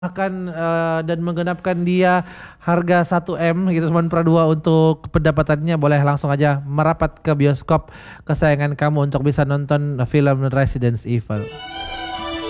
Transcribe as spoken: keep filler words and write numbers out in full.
akan uh, dan menggenapkan dia harga satu M gitu teman Pradua untuk pendapatannya, boleh langsung aja merapat ke bioskop kesayangan kamu untuk bisa nonton film Resident Evil.